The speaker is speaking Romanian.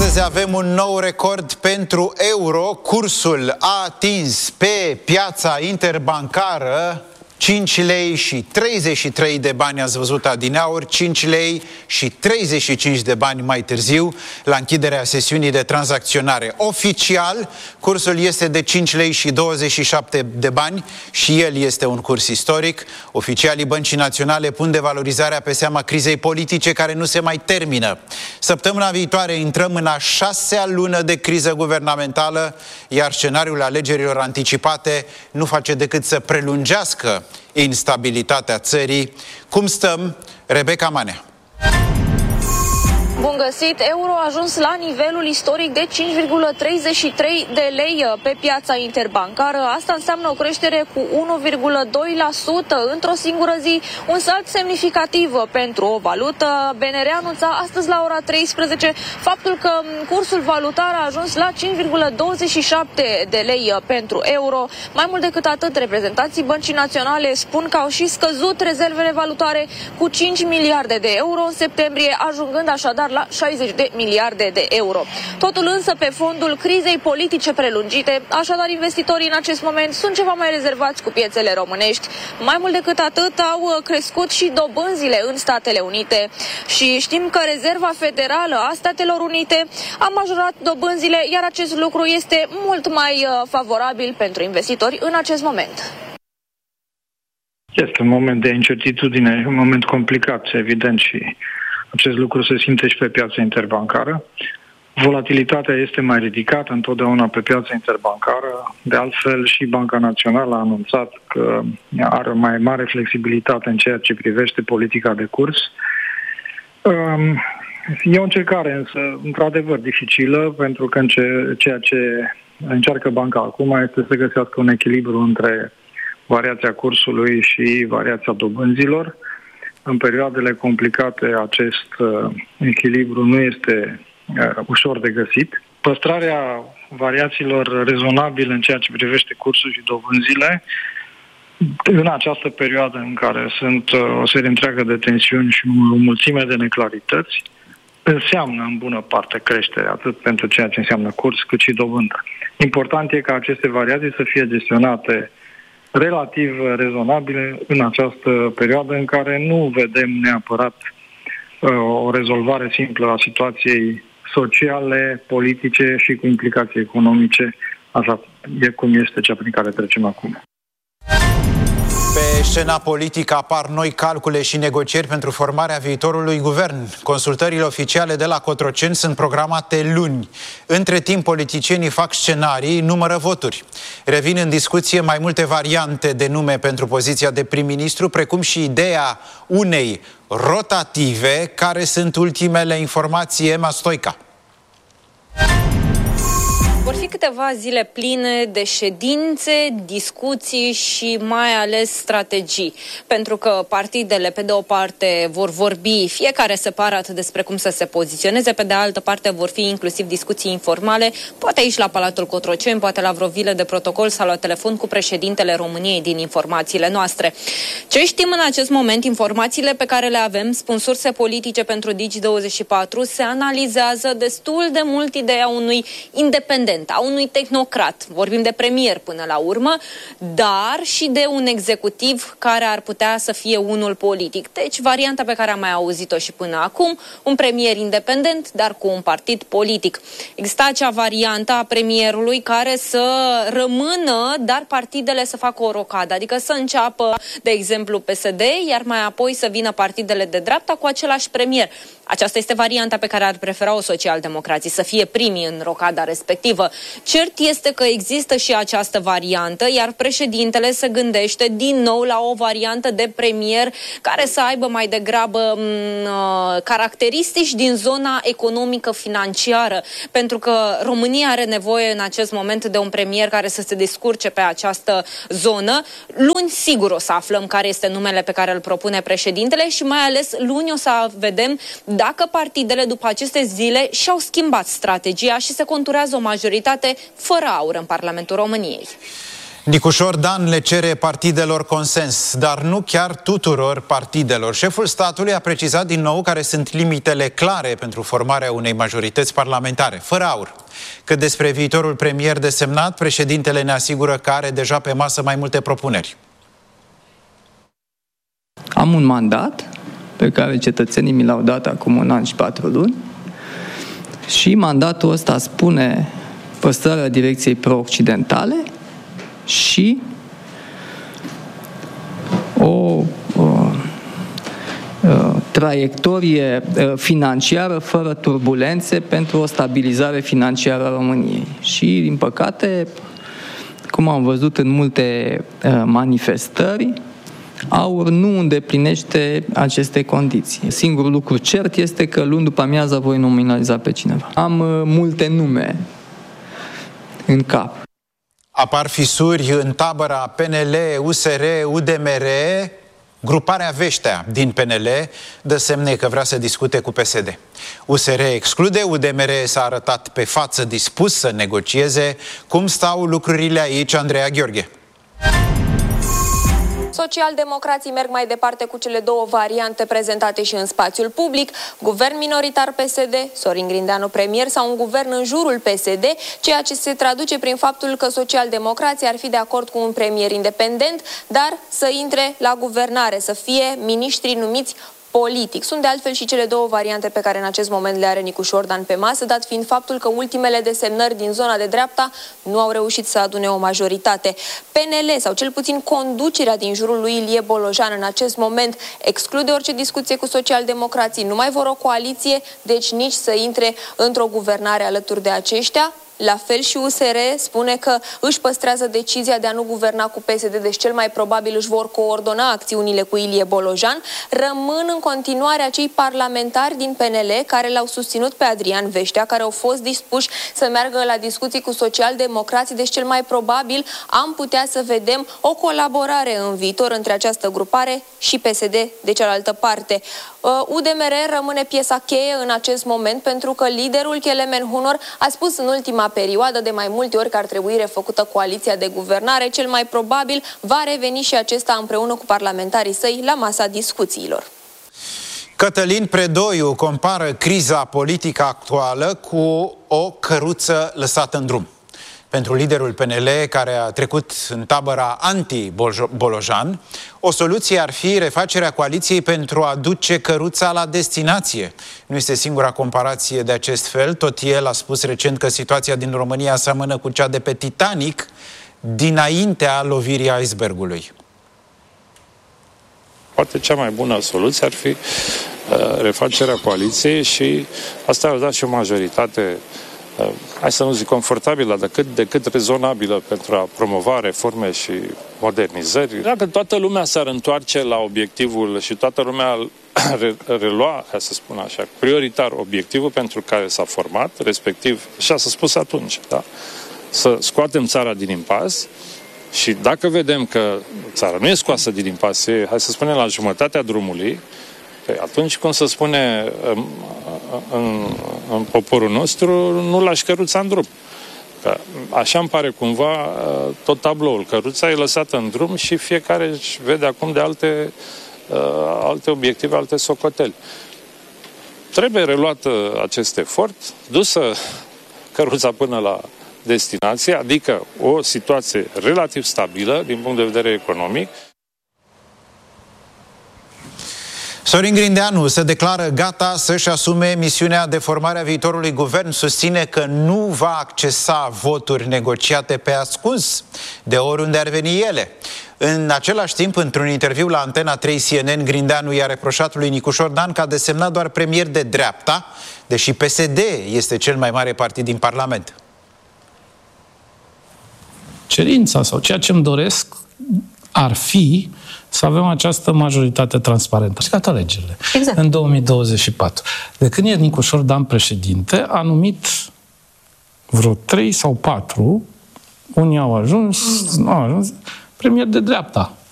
Astăzi avem un nou record pentru euro. Cursul a atins pe piața interbancară 5 lei și 33 de bani, ați văzut adineauri, 5 lei și 35 de bani mai târziu, la închiderea sesiunii de tranzacționare. Oficial, cursul este de 5 lei și 27 de bani și el este un curs istoric. Oficialii Băncii Naționale pun devalorizarea pe seama crizei politice care nu se mai termină. Săptămâna viitoare intrăm în a 6-a lună de criză guvernamentală, iar scenariul alegerilor anticipate nu face decât să prelungească instabilitatea țării. Cum stăm? Rebecca Manea. Bun găsit! Euro a ajuns la nivelul istoric de 5,33 de lei pe piața interbancară. Asta înseamnă o creștere cu 1,2% într-o singură zi, un salt semnificativ pentru o valută. BNR anunța astăzi la ora 13 faptul că cursul valutar a ajuns la 5,27 de lei pentru euro. Mai mult decât atât, reprezentanții Băncii Naționale spun că au și scăzut rezervele valutare cu 5 miliarde de euro în septembrie, ajungând așadar la 60 de miliarde de euro. Totul însă pe fondul crizei politice prelungite, așadar investitorii în acest moment sunt ceva mai rezervați cu piețele românești. Mai mult decât atât, au crescut și dobânzile în Statele Unite și știm că Rezerva Federală a Statelor Unite a majorat dobânzile, iar acest lucru este mult mai favorabil pentru investitori în acest moment. Este un moment de incertitudine, un moment complicat, evident, și acest lucru se simte și pe piața interbancară. Volatilitatea este mai ridicată întotdeauna pe piața interbancară. De altfel, și Banca Națională a anunțat că are o mai mare flexibilitate în ceea ce privește politica de curs. E o încercare, însă, într-adevăr, dificilă, pentru că ceea ce încearcă banca acum este să găsească un echilibru între variația cursului și variația dobânzilor. În perioadele complicate acest echilibru nu este ușor de găsit. Păstrarea variațiilor rezonabile în ceea ce privește cursul și dobânzile în această perioadă în care sunt o serie întreagă de tensiuni și o mulțime de neclarități înseamnă în bună parte creștere, atât pentru ceea ce înseamnă curs cât și dobândă. Important e ca aceste variații să fie gestionate relativ rezonabile în această perioadă în care nu vedem neapărat o rezolvare simplă a situației sociale, politice și cu implicații economice, așa e cum este cea prin care trecem acum. Pe scena politică apar noi calcule și negocieri pentru formarea viitorului guvern. Consultările oficiale de la Cotroceni sunt programate luni. Între timp, politicienii fac scenarii, numără voturi. Revin în discuție mai multe variante de nume pentru poziția de prim-ministru, precum și ideea unei rotative. Care sunt ultimele informații, Emma Stoica? Vor fi câteva zile pline de ședințe, discuții și mai ales strategii. Pentru că partidele, pe de o parte, vor vorbi fiecare separat despre cum să se poziționeze, pe de altă parte vor fi inclusiv discuții informale, poate aici la Palatul Cotroceni, poate la vreo vilă de protocol sau la telefon cu președintele României din informațiile noastre. Ce știm în acest moment, informațiile pe care le avem, spun surse politice pentru Digi24, se analizează destul de mult ideea unui independent, a unui tehnocrat, vorbim de premier până la urmă, dar și de un executiv care ar putea să fie unul politic. Deci, varianta pe care am mai auzit-o și până acum, un premier independent, dar cu un partid politic. Exista acea variantă a premierului care să rămână, dar partidele să facă o rocadă, adică să înceapă, de exemplu, PSD, iar mai apoi să vină partidele de dreapta cu același premier. Aceasta este varianta pe care ar prefera-o socialdemocrații, să fie primii în rocada respectivă. Cert este că există și această variantă, iar președintele se gândește din nou la o variantă de premier care să aibă mai degrabă caracteristici din zona economică-financiară, pentru că România are nevoie în acest moment de un premier care să se descurce pe această zonă. Luni sigur o să aflăm care este numele pe care îl propune președintele și mai ales luni o să vedem dacă partidele după aceste zile și-au schimbat strategia și se conturează o majoritate fără aur în Parlamentul României. Nicușor Dan le cere partidelor consens, dar nu chiar tuturor partidelor. Șeful statului a precizat din nou care sunt limitele clare pentru formarea unei majorități parlamentare, fără aur. Cât despre viitorul premier desemnat, președintele ne asigură că are deja pe masă mai multe propuneri. Am un mandat pe care cetățenii mi l-au dat acum 1 an și 4 luni și mandatul ăsta spune păstrarea direcției pro-occidentale și o traiectorie financiară fără turbulențe pentru o stabilizare financiară a României. Și, din păcate, cum am văzut în multe manifestări, AUR nu îndeplinește aceste condiții. Singurul lucru cert este că luni după amiază voi nominaliza pe cineva. Am multe nume în cap. Apar fisuri în tabăra PNL, USR, UDMR. Gruparea Veștea din PNL dă semne că vrea să discute cu PSD. USR exclude, UDMR s-a arătat pe față dispus să negocieze. Cum stau lucrurile aici, Andreea Gheorghe? Socialdemocrații merg mai departe cu cele două variante prezentate și în spațiul public, guvern minoritar PSD, Sorin Grindeanu premier sau un guvern în jurul PSD, ceea ce se traduce prin faptul că socialdemocrații ar fi de acord cu un premier independent, dar să intre la guvernare, să fie miniștri numiți politic. Sunt de altfel și cele două variante pe care în acest moment le are Nicușor Dan pe masă, dat fiind faptul că ultimele desemnări din zona de dreapta nu au reușit să adune o majoritate. PNL, sau cel puțin conducerea din jurul lui Ilie Bolojan în acest moment, exclude orice discuție cu socialdemocrații, nu mai vor o coaliție, deci nici să intre într-o guvernare alături de aceștia. La fel și USR spune că își păstrează decizia de a nu guverna cu PSD, deci cel mai probabil își vor coordona acțiunile cu Ilie Bolojan. Rămân în continuare acei parlamentari din PNL care l-au susținut pe Adrian Veștea, care au fost dispuși să meargă la discuții cu socialdemocrații, deci cel mai probabil am putea să vedem o colaborare în viitor între această grupare și PSD de cealaltă parte. UDMR rămâne piesa cheie în acest moment pentru că liderul Kelemen Hunor a spus în ultima perioadă de mai multe ori că ar trebui refăcută coaliția de guvernare. Cel mai probabil va reveni și acesta împreună cu parlamentarii săi la masa discuțiilor. Cătălin Predoiu compară criza politică actuală cu o căruță lăsată în drum. Pentru liderul PNL, care a trecut în tabăra anti-Bolojan, o soluție ar fi refacerea coaliției pentru a duce căruța la destinație. Nu este singura comparație de acest fel, tot el a spus recent că situația din România seamănă cu cea de pe Titanic dinaintea lovirii icebergului. Poate cea mai bună soluție ar fi refacerea coaliției și asta ar da și o majoritate, hai să nu zic confortabilă, dar de cât rezonabilă pentru a promova reforme și modernizări. Dacă toată lumea s-ar întoarce la obiectivul și toată lumea relua, ca să spun așa, prioritar obiectivul pentru care s-a format, respectiv, așa s-a spus atunci, da? Să scoatem țara din impas și dacă vedem că țara nu e scoasă din impas, hai să spunem la jumătatea drumului, atunci, cum se spune în poporul nostru, nu lași căruța în drum. Că așa îmi pare cumva tot tabloul. Căruța e lăsată în drum și fiecare își vede acum de alte obiective, alte socoteli. Trebuie reluat acest efort, dusă căruța până la destinație, adică o situație relativ stabilă din punct de vedere economic. Sorin Grindeanu se declară gata să-și asume misiunea de formare a viitorului guvern. Susține că nu va accesa voturi negociate pe ascuns, de oriunde ar veni ele. În același timp, într-un interviu la Antena 3 CNN, Grindeanu i-a reproșat lui Nicușor Dan că a desemnat doar premier de dreapta, deși PSD este cel mai mare partid din Parlament. Cerința sau ceea ce îmi doresc ar fi să avem această majoritate transparentă. Și toate alegerile. Exact. În 2024. De când e Nicușor Dan președinte, a numit vreo 3 sau 4, unii au ajuns, nu au ajuns, premier de dreapta.